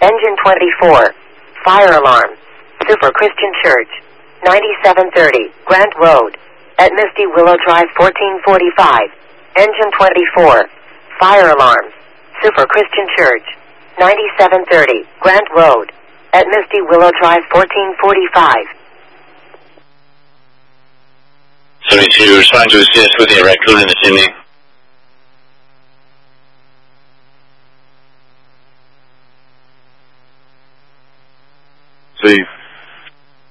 Engine 24. Fire alarm. Super Christian Church. 9730 Grant Road. At Misty Willow Drive 1445. Engine 24. Fire alarm. Super Christian Church. 9730 Grant Road. At Misty Willow Drive 1445. So you're trying to assist with the erect fluid in the chimney?